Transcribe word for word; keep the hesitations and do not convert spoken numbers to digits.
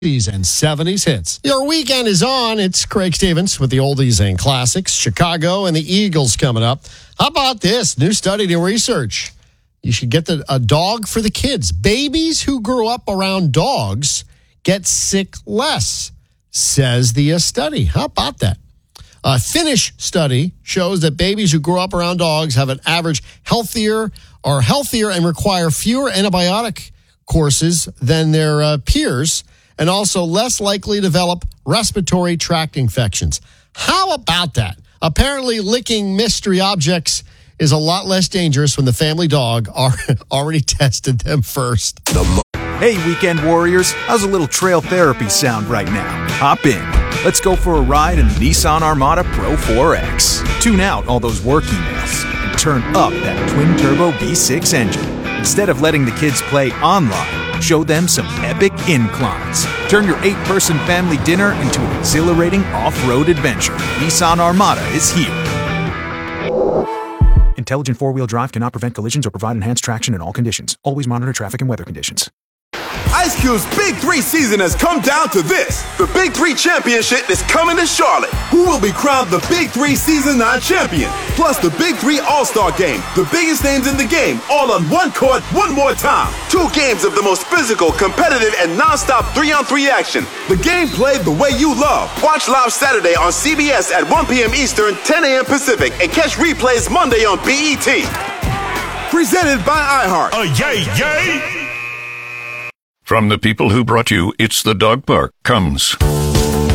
and seventies hits. Your weekend is on. It's Craig Stevens with the oldies and classics. Chicago and the Eagles coming up. How about this? New study, new research. You should get the, a dog for the kids. Babies who grew up around dogs get sick less, says the uh, study. How about that? A Finnish study shows that babies who grew up around dogs have an average healthier or healthier and require fewer antibiotic courses than their uh, peers, and also less likely to develop respiratory tract infections. How about that? Apparently, licking mystery objects is a lot less dangerous when the family dog are already tested them first. Hey, weekend warriors, how's a little trail therapy sound right now? Hop in. Let's go for a ride in the Nissan Armada Pro four X. Tune out all those work emails and turn up that twin-turbo V six engine. Instead of letting the kids play online, show them some epic inclines. Turn your eight-person family dinner into an exhilarating off-road adventure. Nissan Armada is here. Intelligent four-wheel drive cannot prevent collisions or provide enhanced traction in all conditions. Always monitor traffic and weather conditions. Ice Cube's Big Three season has come down to this. The Big Three Championship is coming to Charlotte. Who will be crowned the Big Three Season nine champion? Plus the Big Three All-Star Game. The biggest names in the game, all on one court, one more time. Two games of the most physical, competitive, and non-stop three-on-three action. The game played the way you love. Watch live Saturday on C B S at one p.m. Eastern, ten a.m. Pacific, and catch replays Monday on B E T. Presented by iHeart. Uh, yay, yay! From the people who brought you It's the Dog Park comes